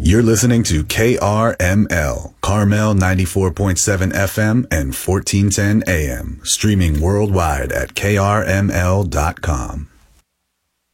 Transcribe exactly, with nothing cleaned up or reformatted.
You're listening to K R M L, Carmel ninety-four point seven F M and fourteen ten A M, streaming worldwide at K R M L dot com.